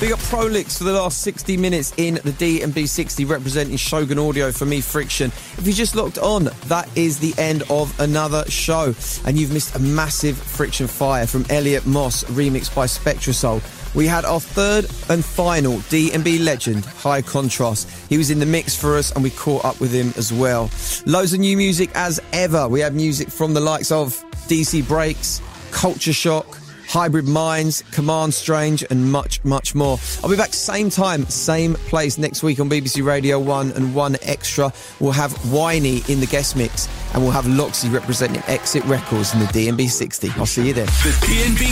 Big up Prolix for the last 60 minutes in the D&B 60, representing Shogun Audio for me, Friction. If you just locked on, that is the end of another show, and you've missed a massive Friction Fire from Elliot Moss, remixed by Spectrasoul. We had our third and final D&B legend, High Contrast. He was in the mix for us and we caught up with him as well. Loads of new music as ever. We have music from the likes of DC Breaks, Culture Shock, Hybrid Minds, Command Strange and much, much more. I'll be back same time, same place next week on BBC Radio 1 and 1 Extra. We'll have Winey in the guest mix and we'll have Loxy representing Exit Records in the D&B 60. I'll see you then. The D&B